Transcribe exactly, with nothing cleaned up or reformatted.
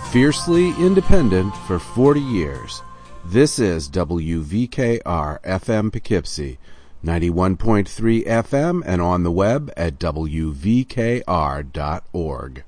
Fiercely independent for forty years. This is W V K R F M Poughkeepsie, ninety-one point three F M and on the web at W V K R dot org.